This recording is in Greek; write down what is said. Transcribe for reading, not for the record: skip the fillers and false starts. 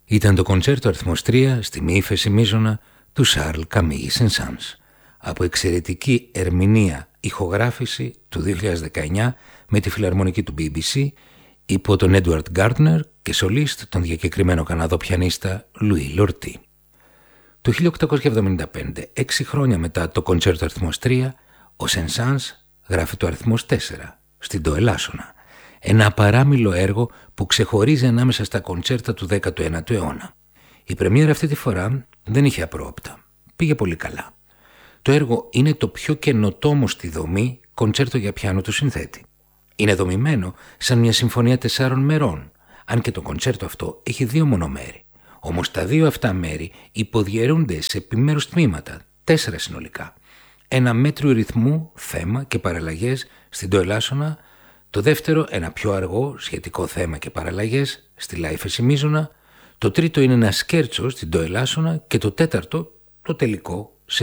Ήταν το κοντσέρτο αριθμός 3 στη μη ύφεση μείζωνα του Σαρλ Καμίγι Σεν-Σανς, από εξαιρετική ερμηνεία ηχογράφηση του 2019 με τη φιλαρμονική του BBC υπό τον Έντουαρντ Γκάρντνερ και σολίστ τον διακεκριμένο Καναδό πιανίστα Λουί Λορτί. Το 1875, 6 χρόνια μετά το κοντσέρτο αριθμός 3, ο Σεν-Σανς γράφει το αριθμός 4 στην Το Ελάσσονα, ένα απαράμιλο έργο που ξεχωρίζει ανάμεσα στα κοντσέρτα του 19ου αιώνα. Η πρεμιέρα αυτή τη φορά δεν είχε απρόοπτα. Πήγε πολύ καλά. Το έργο είναι το πιο καινοτόμο στη δομή κοντσέρτο για πιάνο του συνθέτη. Είναι δομημένο σαν μια συμφωνία 4 μερών, αν και το κοντσέρτο αυτό έχει 2 μονομέρη. Όμως τα 2 αυτά μέρη υποδιαιρούνται σε επιμέρους τμήματα, 4 συνολικά. Ένα μέτριο ρυθμού, θέμα και παραλλαγές στην Το Ελάσσονα, το δεύτερο ένα πιο αργό σχετικό θέμα και παραλλαγές στη Λα ύφεση μείζωνα, το τρίτο είναι ένα σκέρτσο στην Το Ελάσσονα και το τέταρτο το τελικό